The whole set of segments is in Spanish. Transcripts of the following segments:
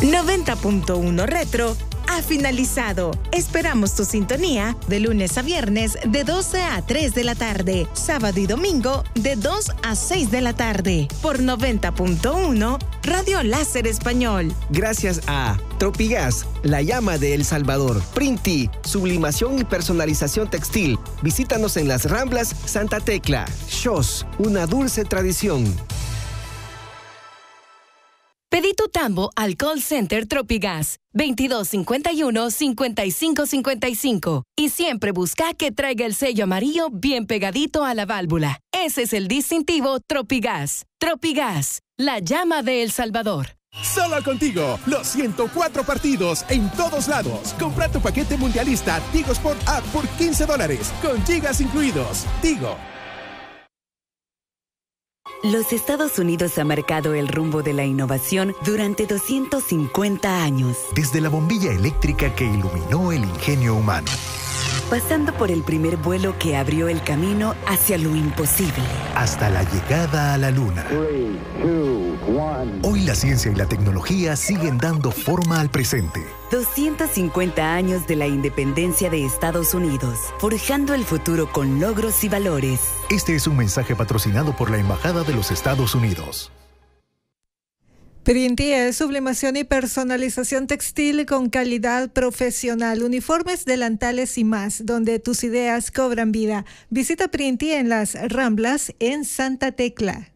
90.1 Retro ha finalizado. Esperamos tu sintonía de lunes a viernes de 12 a 3 de la tarde, sábado y domingo de 2 a 6 de la tarde, por 90.1 Radio Láser Español. Gracias a Tropigas, la llama de El Salvador, Printi, sublimación y personalización textil. Visítanos en las Ramblas Santa Tecla. Shos, una dulce tradición. Pedí tu tambo al call center Tropigas 2251-5555 y siempre busca que traiga el sello amarillo bien pegadito a la válvula. Ese es el distintivo Tropigas. Tropigas, la llama de El Salvador. Solo contigo, los 104 partidos en todos lados. Compra tu paquete mundialista Tigo Sport App por $15, con gigas incluidos. Tigo. Los Estados Unidos han marcado el rumbo de la innovación durante 250 años. Desde la bombilla eléctrica que iluminó el ingenio humano, pasando por el primer vuelo que abrió el camino hacia lo imposible, hasta la llegada a la Luna. 3, 2, 1. Hoy la ciencia y la tecnología siguen dando forma al presente. 250 años de la independencia de Estados Unidos, forjando el futuro con logros y valores. Este es un mensaje patrocinado por la Embajada de los Estados Unidos. Printi es sublimación y personalización textil con calidad profesional, uniformes, delantales y más, donde tus ideas cobran vida. Visita Printi en las Ramblas en Santa Tecla.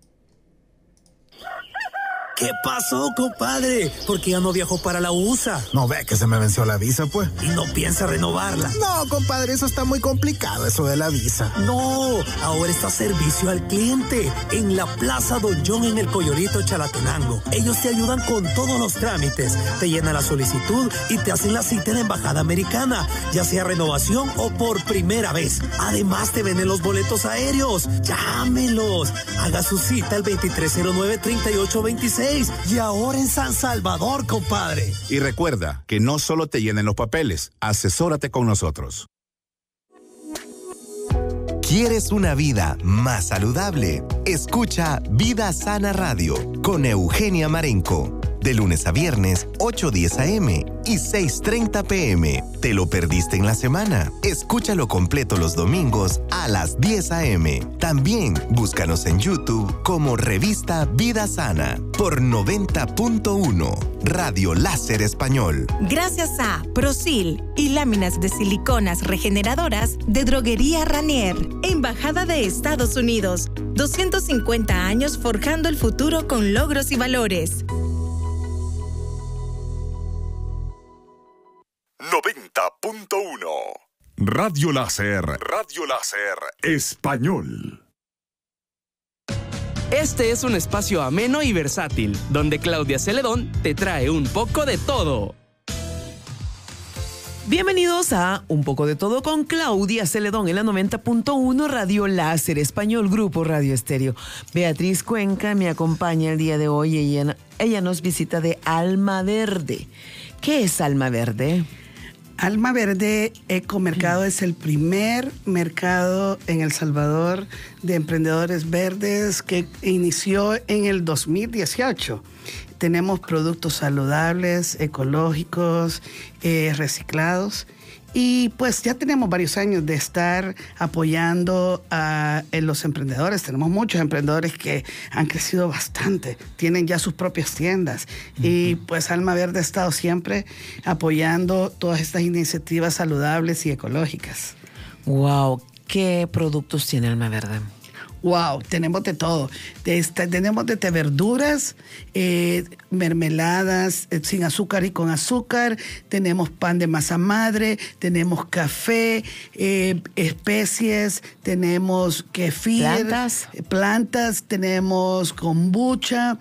¿Qué pasó, compadre? ¿Por qué ya no viajó para la USA? No ve que se me venció la visa, pues. ¿Y no piensa renovarla? No, compadre, eso está muy complicado, eso de la visa. No, ahora está servicio al cliente en la Plaza Don John en el Coyorito, Chalatenango. Ellos te ayudan con todos los trámites, te llenan la solicitud y te hacen la cita en la Embajada Americana, ya sea renovación o por primera vez. Además, te venden los boletos aéreos. Llámelos. Haga su cita al 2309-3826. Y ahora en San Salvador, compadre. Y recuerda que no solo te llenen los papeles, asesórate con nosotros. ¿Quieres una vida más saludable? Escucha Vida Sana Radio con Eugenia Marenco. De lunes a viernes, 8:10 a.m. y 6:30 p.m. ¿Te lo perdiste en la semana? Escúchalo completo los domingos a las 10 a.m. También búscanos en YouTube como Revista Vida Sana por 90.1 Radio Láser Español. Gracias a Prosil y láminas de siliconas regeneradoras de Droguería Ranier, Embajada de Estados Unidos. 250 años forjando el futuro con logros y valores. 90.1 Radio Láser Español. Este es un espacio ameno y versátil, donde Claudia Celedón te trae un poco de todo. Bienvenidos a Un poco de todo con Claudia Celedón en la 90.1 Radio Láser Español, Grupo Radio Estéreo. Beatriz Cuenca me acompaña el día de hoy. Ella nos visita de Alma Verde. ¿Qué es Alma Verde? Alma Verde Ecomercado es el primer mercado en El Salvador de emprendedores verdes que inició en el 2018. Tenemos productos saludables, ecológicos, reciclados. Y pues ya tenemos varios años de estar apoyando a los emprendedores. Tenemos muchos emprendedores que han crecido bastante, tienen ya sus propias tiendas. Y pues Alma Verde ha estado siempre apoyando todas estas iniciativas saludables y ecológicas. Wow, ¿qué productos tiene Alma Verde? Wow, tenemos de todo. Tenemos desde verduras, mermeladas sin azúcar y con azúcar. Tenemos pan de masa madre, tenemos café, especies, tenemos kefir, plantas, tenemos kombucha,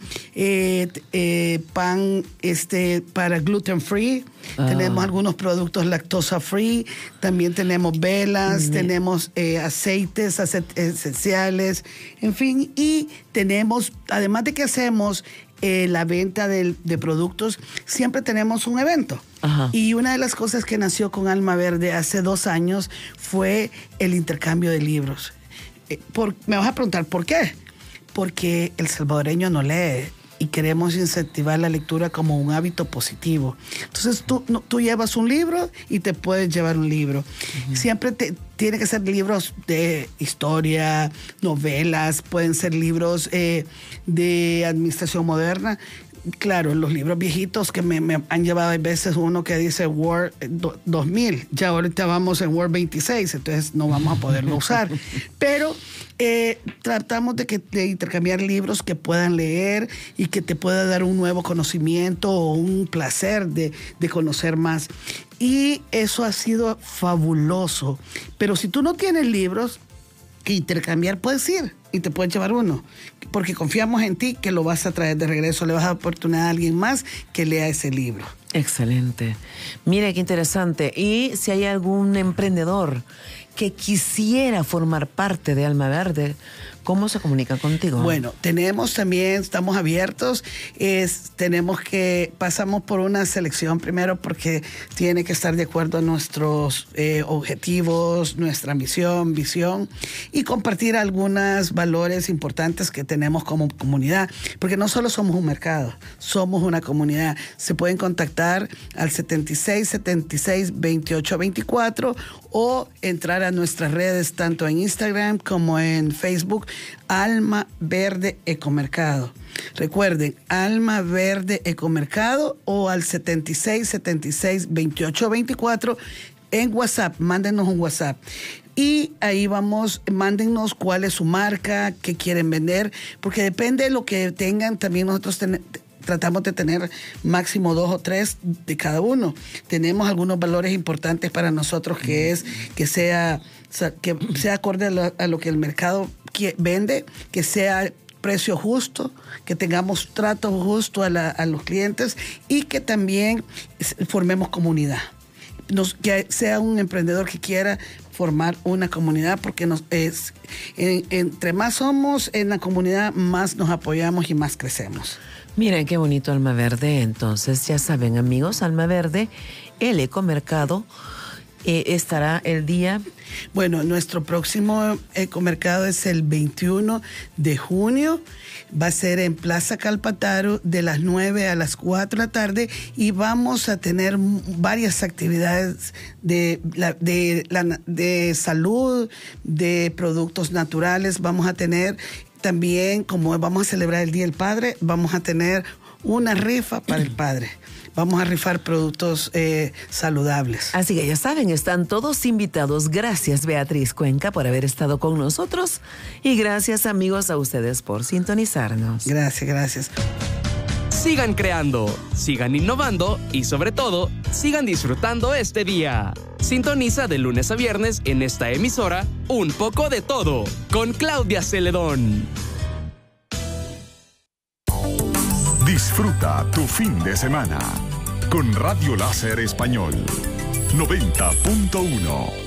pan para gluten free. Tenemos algunos productos lactosa free. También tenemos velas, tenemos aceites esenciales, en fin, y tenemos, además de que hacemos la venta de productos, siempre tenemos un evento. Ajá. Y una de las cosas que nació con Alma Verde hace 2 años fue el intercambio de libros. Me vas a preguntar, ¿por qué? Porque el salvadoreño no lee. y queremos incentivar la lectura como un hábito positivo. Entonces tú llevas un libro y te puedes llevar un libro. Siempre tiene que ser libros de historia, novelas, pueden ser libros de administración moderna. Claro, los libros viejitos que me han llevado a veces uno que dice Word 2000, ya ahorita vamos en Word 26, entonces no vamos a poderlo usar. Pero tratamos de intercambiar libros que puedan leer y que te pueda dar un nuevo conocimiento o un placer de conocer más. Y eso ha sido fabuloso. Pero si tú no tienes libros que intercambiar, puedes ir y te puedes llevar uno, porque confiamos en ti que lo vas a traer de regreso, le vas a dar oportunidad a alguien más que lea ese libro. Excelente. Mire qué interesante. Y si hay algún emprendedor que quisiera formar parte de Alma Verde, ¿cómo se comunica contigo? Bueno, estamos abiertos, pasamos por una selección primero porque tiene que estar de acuerdo a nuestros objetivos, nuestra misión, visión y compartir algunos valores importantes que tenemos como comunidad, porque no solo somos un mercado, somos una comunidad. Se pueden contactar al 7676-2824 o entrar a nuestras redes tanto en Instagram como en Facebook, Alma Verde Ecomercado. Recuerden, Alma Verde Ecomercado o al 7676-2824 en WhatsApp, mándenos un WhatsApp. Y ahí mándennos cuál es su marca, qué quieren vender, porque depende de lo que tengan, también nosotros tratamos de tener máximo 2 o 3 de cada uno. Tenemos algunos valores importantes para nosotros que sea acorde a lo que el mercado vende, que sea precio justo, que tengamos trato justo a los clientes y que también formemos comunidad. Que sea un emprendedor que quiera formar una comunidad, porque entre más somos en la comunidad, más nos apoyamos y más crecemos. Miren qué bonito Alma Verde. Entonces, ya saben, amigos, Alma Verde, el ecomercado, estará el día... Bueno, nuestro próximo ecomercado es el 21 de junio. Va a ser en Plaza Calpataru de las 9 a las 4 de la tarde y vamos a tener varias actividades de salud, de productos naturales. Vamos a tener también, como vamos a celebrar el Día del Padre, vamos a tener una rifa para el padre. Vamos a rifar productos saludables. Así que ya saben, están todos invitados. Gracias, Beatriz Cuenca, por haber estado con nosotros. Y gracias, amigos, a ustedes por sintonizarnos. Gracias. Sigan creando, sigan innovando y, sobre todo, sigan disfrutando este día. Sintoniza de lunes a viernes en esta emisora Un Poco de Todo con Claudia Celedón. Disfruta tu fin de semana con Radio Láser Español 90.1.